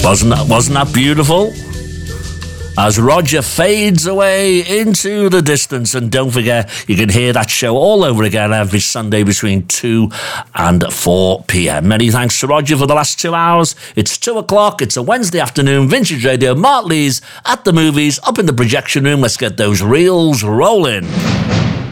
Wasn't that beautiful? As Roger fades away into the distance. And don't forget, you can hear that show all over again every Sunday between 2 and 4 p.m. Many thanks to Roger for the last 2 hours. It's 2 o'clock. It's a Wednesday afternoon. Vintage Radio. Mark Lees at the movies, up in the projection room. Let's get those reels rolling.